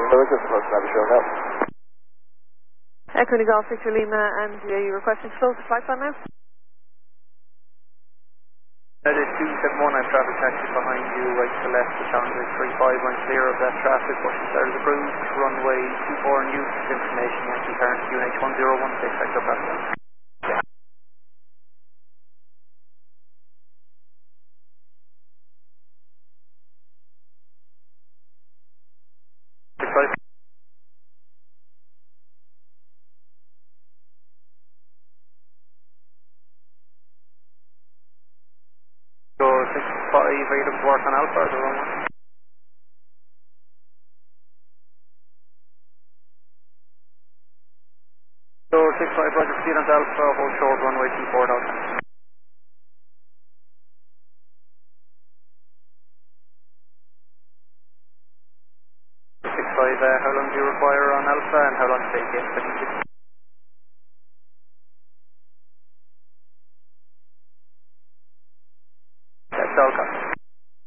So it's just supposed to have a show now. Echo Golf Victor Lima, and you requesting to close the flight plan now? That is 271, I have traffic taxi behind you, right to left, the Challenger 35, I'm clear of that traffic, pushing started the cruise, runway 24 in use, information, Yankee current QNH 1016, sector platform. So 65, ready to work on Alpha, the wrong one. So 65, Roger, proceed on Alpha, hold short, runway 24 out. 65, how long do you require on Alpha and how long to take it? That's all,